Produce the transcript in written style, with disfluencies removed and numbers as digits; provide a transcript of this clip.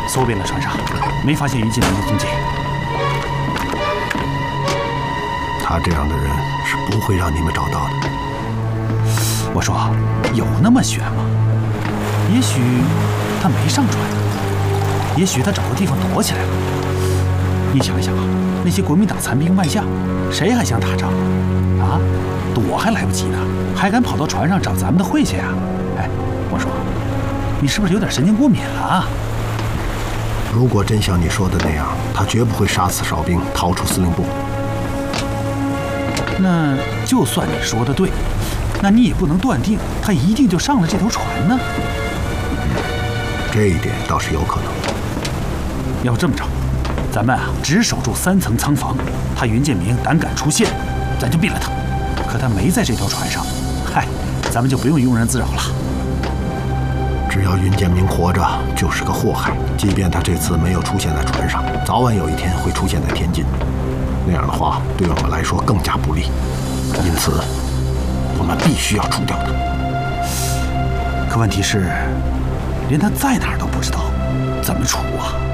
搜遍了船上，没发现于建明的踪迹。 他这样的人是不会让你们找到的。 我说，有那么悬吗？也许他没上船，也许他找个地方躲起来了。你想一想啊，那些国民党残兵败将，谁还想打仗啊？躲还来不及呢，还敢跑到船上找咱们的会去啊？哎，我说，你是不是有点神经过敏了啊？ 如果真像你说的那样，他绝不会杀死哨兵，逃出司令部。 那就算你说的对，那你也不能断定他一定就上了这条船呢。 这一点倒是有可能。 要不这么着，咱们啊只守住3层仓房，他云建明胆敢出现，咱就毙了他。可他没在这条船上，嗨，咱们就不用庸人自扰了。 只要云建明活着，就是个祸害。即便他这次没有出现在船上，早晚有一天会出现在天津。那样的话，对我们来说更加不利。因此，我们必须要除掉他。 可问题是，连他在哪儿都不知道，怎么除啊？